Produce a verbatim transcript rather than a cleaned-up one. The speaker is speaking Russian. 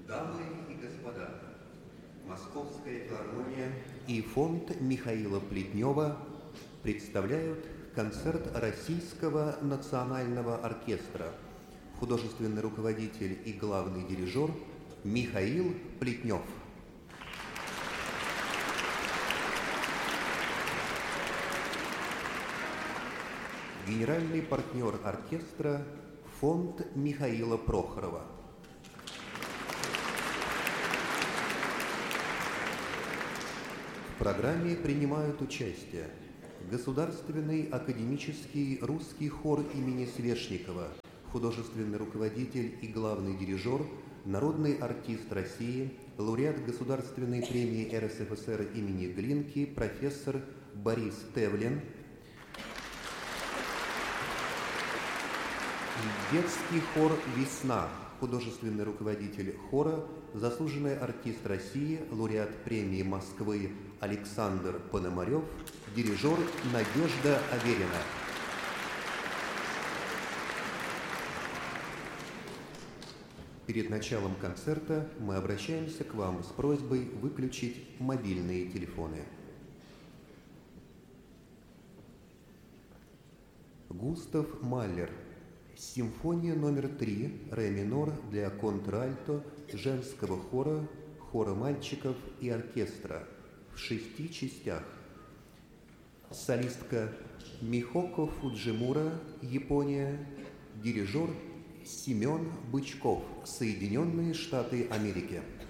Дамы и господа, Московская филармония и фонд Михаила Плетнева представляют концерт Российского национального оркестра. Художественный руководитель и главный дирижер Михаил Плетнев. Генеральный партнер оркестра – фонд Михаила Прохорова. В программе принимают участие Государственный академический русский хор имени Свешникова, художественный руководитель и главный дирижер, народный артист России, лауреат Государственной премии эр эс эф эс эр имени Глинки, профессор Борис Тевлин, детский хор «Весна», художественный руководитель хора, заслуженный артист России, лауреат премии Москвы Александр Пономарев, дирижер Надежда Аверина. Перед началом концерта мы обращаемся к вам с просьбой выключить мобильные телефоны. Густав Маллер. Симфония номер три, ре минор для контральто, женского хора, хора мальчиков и оркестра в шести частях. Солистка Михоко Фуджимура, Япония, дирижер Семен Бычков, Соединенные Штаты Америки.